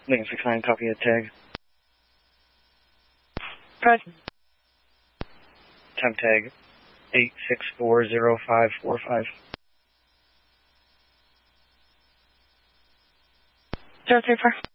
Lincoln 69, copy a tag. Present. Time tag 8640545. 034.